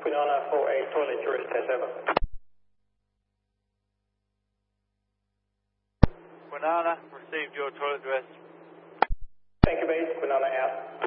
Quinana for a toilet tourist test, over. Quinana, received your toilet address. Thank you, base. Quinana out.